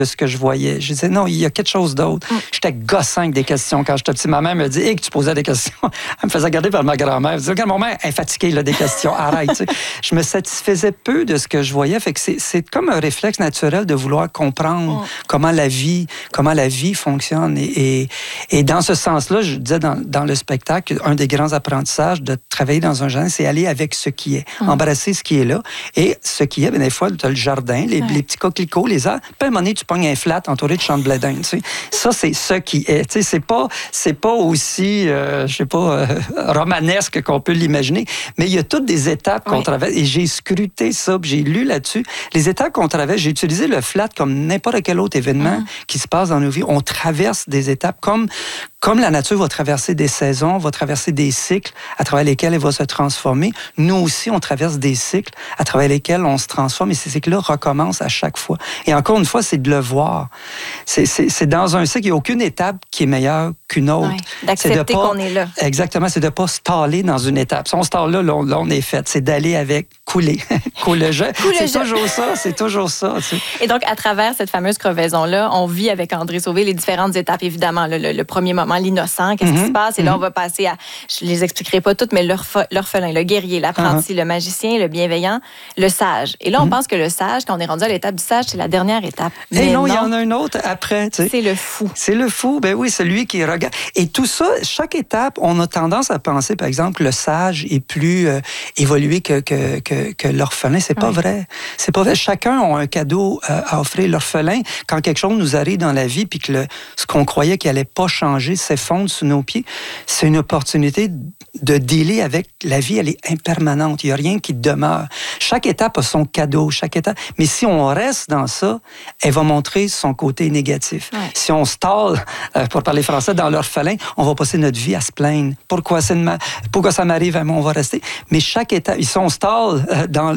de ce que je voyais. Je disais, non, il y a quelque chose d'autre. J'étais gossant avec des questions quand j'étais petit. Ma mère me dit, que tu posais des questions. Elle me faisait regarder par ma grand-mère. Elle me disait, regarde, mon mère est fatiguée là, des questions. Arrête. Tu sais. Je me satisfaisais peu de ce que je voyais. Fait que c'est comme un réflexe naturel de vouloir comprendre comment la vie fonctionne. Et dans ce sens-là, je disais dans le spectacle, un des grands apprentissages de travailler dans un jardin, c'est aller avec ce qui est. Embrasser ce qui est là. Et ce qui est, bien, des fois, tu as le jardin, les petits coquelicots, les arbres. Puis à un moment donné, tu pognes un flat entouré de champs de blé d'Inde. Tu sais. Ça, c'est ce qui est. Tu sais, c'est pas aussi, romanesque qu'on peut l'imaginer, mais il y a toutes des étapes qu'on traverse. Et j'ai scruté ça, puis j'ai lu là-dessus. Les étapes qu'on traverse, j'ai utilisé le flat comme n'importe quel autre événement qui se passe dans nos vies. On traverse des étapes comme la nature va traverser des saisons, va traverser des cycles à travers lesquels elle va se transformer. Nous aussi, on traverse des cycles à travers lesquels on se transforme et ces cycles-là recommencent à chaque fois. Et encore une fois, c'est de le voir. C'est dans un cycle, il n'y a aucune étape qui est meilleure qu'une autre. Oui, d'accepter qu'on est là. Exactement, c'est de ne pas se taler dans une étape. Si on se tale là, on est fait. C'est d'aller avec, couler. Couler jeu. C'est toujours ça. Tu sais. Et donc, à travers cette fameuse crevaison-là, on vit avec André Sauvé les différentes étapes, évidemment. Le premier moment, l'innocent, qu'est-ce qui se passe? Et là, on va passer à, je les expliquerai pas toutes, mais l'orphelin, le guerrier, l'apprenti, le magicien, le bienveillant, le sage. Et là, on pense que le sage, quand on est rendu à l'étape du sage, c'est la dernière étape. Mais non, il y en a une autre après. Tu sais. C'est le fou. C'est le fou, ben oui, celui qui regarde. Et tout ça, chaque étape, on a tendance à penser, par exemple, le sage est plus évolué que l'orphelin. C'est pas vrai. C'est pas vrai. Chacun a un cadeau à offrir. L'orphelin, quand quelque chose nous arrive dans la vie, puis que ce qu'on croyait qu'il allait pas changer s'effondre sous nos pieds, c'est une opportunité de dealer avec la vie. Elle est impermanente. Il n'y a rien qui demeure. Chaque étape a son cadeau, chaque étape. Mais si on reste dans ça, elle va montrer son côté négatif. Ouais. Si on se tale, pour parler français, dans l'orphelin, on va passer notre vie à se plaindre. Pourquoi ça m'arrive à moi? On va rester. Mais chaque étape, si on se tale dans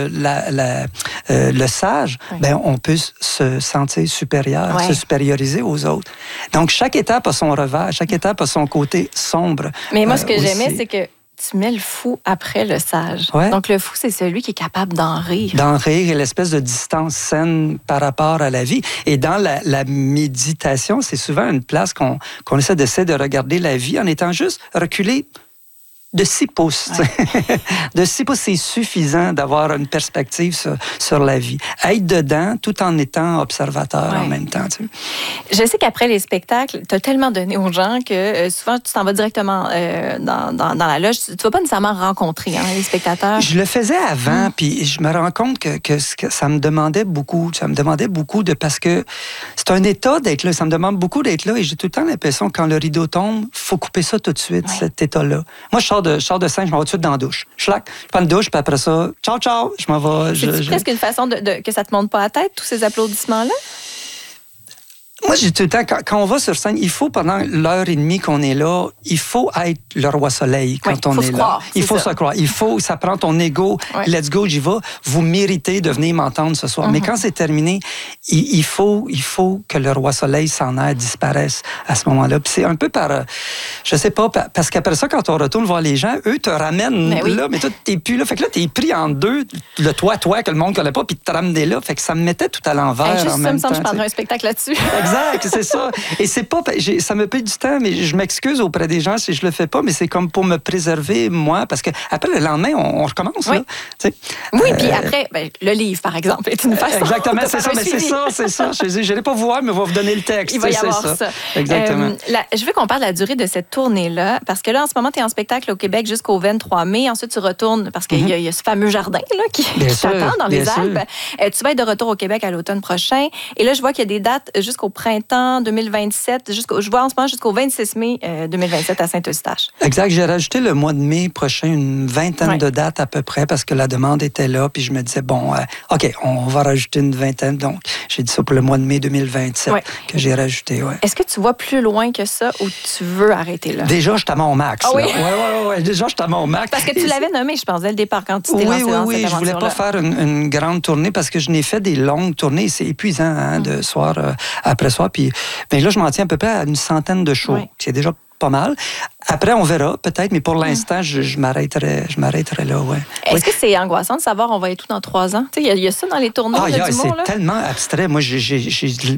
le sage, ben, on peut se sentir supérieur, se supérioriser aux autres. Donc, chaque étape a son revers, chaque étape a son côté sombre. Mais moi, ce que j'aimais, c'est que tu mets le fou après le sage. Ouais. Donc, le fou, c'est celui qui est capable d'en rire. D'en rire et l'espèce de distance saine par rapport à la vie. Et dans la méditation, c'est souvent une place qu'on essaie de regarder la vie en étant juste reculé de 6 pouces. Ouais. De 6 pouces, c'est suffisant d'avoir une perspective sur la vie. Être dedans tout en étant observateur en même temps. Tu sais. Je sais qu'après les spectacles, tu as tellement donné aux gens que souvent, tu t'en vas directement dans la loge. Tu ne vas pas nécessairement rencontrer les spectateurs. Je le faisais avant, puis je me rends compte que ça me demandait beaucoup. Ça me demandait beaucoup parce que c'est un état d'être là. Ça me demande beaucoup d'être là et j'ai tout le temps l'impression que quand le rideau tombe, il faut couper ça tout de suite, cet état-là. Moi, je sors de scène, je m'en vais tout de suite dans la douche. Je prends une douche, puis après ça, ciao, je m'en vais. C'est presque une façon que ça te monte pas à la tête, tous ces applaudissements-là? Moi, j'ai tout le temps, quand on va sur scène, il faut, pendant l'heure et demie qu'on est là, il faut être le roi soleil quand on est là. Il faut se croire. Ça prend ton ego. Let's go, j'y vais. Vous méritez de venir m'entendre ce soir. Mais quand c'est terminé, il faut que le roi soleil s'en aille, disparaisse à ce moment-là. Puis c'est un peu je sais pas, parce qu'après ça, quand on retourne voir les gens, eux te ramènent là, mais toi, t'es plus là. Fait que là, t'es pris en deux, le toi, que le monde connaît pas, puis te ramener là. Fait que ça me mettait tout à l'envers juste en même temps. Je prendrais un spectacle là-dessus. Exact, c'est ça. Et c'est pas, ça me paye du temps, mais je m'excuse auprès des gens si je le fais pas, mais c'est comme pour me préserver, moi, parce que après le lendemain, on recommence. Oui, là, puis après, le livre, par exemple, est une façon. Exactement, c'est ça, mais c'est ça. Je n'allais pas vous voir, mais on va vous donner le texte. Il va y avoir ça. Exactement. Je veux qu'on parle de la durée de cette tournée-là, parce que là, en ce moment, tu es en spectacle au Québec jusqu'au 23 mai. Ensuite, tu retournes, parce qu'il y a ce fameux jardin là, qui t'attend dans les Alpes. Tu vas être de retour au Québec à l'automne prochain. Et là, je vois qu'il y a des dates jusqu'au printemps 2027, je vois en ce moment jusqu'au 26 mai 2027 à Saint-Eustache. Exact. J'ai rajouté le mois de mai prochain une vingtaine de dates à peu près parce que la demande était là. Puis je me disais, bon, OK, on va rajouter une vingtaine. Donc, j'ai dit ça pour le mois de mai 2027 que j'ai rajouté. Ouais. Est-ce que tu vois plus loin que ça ou tu veux arrêter là? Déjà, je suis à mon max. Ah oui? Oui. Déjà, je suis à mon max. Parce que tu l'avais nommé, je pense, dès le départ, quand tu t'es lancé dans cette aventure-là. Je voulais pas faire une grande tournée parce que je n'ai fait des longues tournées. C'est épuisant de soir après soir. Puis là, je m'en tiens à peu près à une centaine de shows. C'est déjà pas mal. Après, on verra, peut-être, mais pour l'instant, je m'arrêterai là, ouais. Est-ce que c'est angoissant de savoir on va être où dans 3 ans? Il y a ça dans les tournois d'humour, c'est tellement abstrait. Moi,